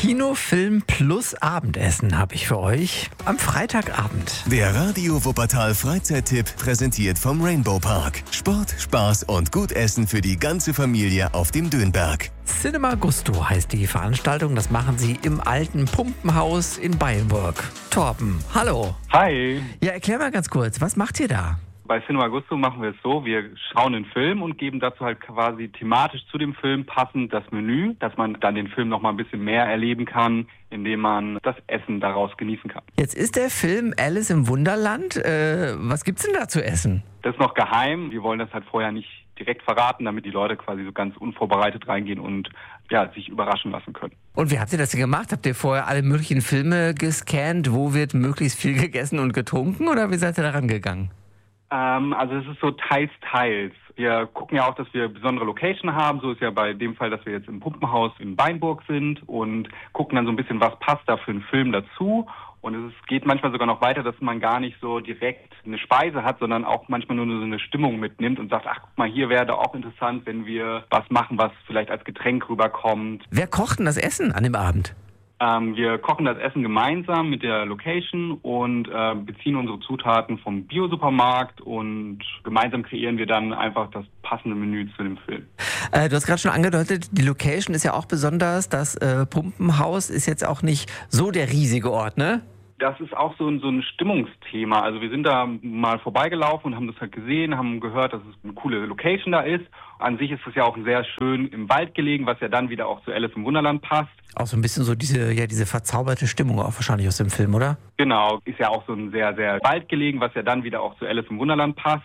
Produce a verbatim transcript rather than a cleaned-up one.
Kino, Film plus Abendessen habe ich für euch am Freitagabend. Der Radio Wuppertal Freizeittipp präsentiert vom Rainbow Park. Sport, Spaß und gut Essen für die ganze Familie auf dem Dönberg. Cinema Gusto heißt die Veranstaltung. Das machen sie im alten Pumpenhaus in Beilburg. Torben, hallo. Hi. Ja, erklär mal ganz kurz, was macht ihr da? Bei Cinema Gusto machen wir es so, wir schauen einen Film und geben dazu halt quasi thematisch zu dem Film passend das Menü, dass man dann den Film noch mal ein bisschen mehr erleben kann, indem man das Essen daraus genießen kann. Jetzt ist der Film Alice im Wunderland. Äh, was gibt's denn da zu essen? Das ist noch geheim. Wir wollen das halt vorher nicht direkt verraten, damit die Leute quasi so ganz unvorbereitet reingehen und ja, sich überraschen lassen können. Und wie habt ihr das denn gemacht? Habt ihr vorher alle möglichen Filme gescannt? Wo wird möglichst viel gegessen und getrunken? Oder wie seid ihr da rangegangen? Ähm, also es ist so teils, teils. Wir gucken ja auch, dass wir besondere Location haben. So ist ja bei dem Fall, dass wir jetzt im Pumpenhaus in Beinburg sind und gucken dann so ein bisschen, was passt da für einen Film dazu. Und es geht manchmal sogar noch weiter, dass man gar nicht so direkt eine Speise hat, sondern auch manchmal nur so eine Stimmung mitnimmt und sagt, ach guck mal, hier wäre auch interessant, wenn wir was machen, was vielleicht als Getränk rüberkommt. Wer kocht denn das Essen an dem Abend? Ähm, wir kochen das Essen gemeinsam mit der Location und äh, beziehen unsere Zutaten vom Bio-Supermarkt und gemeinsam kreieren wir dann einfach das passende Menü zu dem Film. Äh, du hast gerade schon angedeutet, die Location ist ja auch besonders. Das äh, Pumpenhaus ist jetzt auch nicht so der riesige Ort, ne? Das ist auch so ein, so ein Stimmungsthema. Also wir sind da mal vorbeigelaufen und haben das halt gesehen, haben gehört, dass es eine coole Location da ist. An sich ist es ja auch sehr schön im Wald gelegen, was ja dann wieder auch zu Alice im Wunderland passt. Auch so ein bisschen so diese, ja, diese verzauberte Stimmung auch wahrscheinlich aus dem Film, oder? Genau, ist ja auch so ein sehr, sehr Wald gelegen, was ja dann wieder auch zu Alice im Wunderland passt.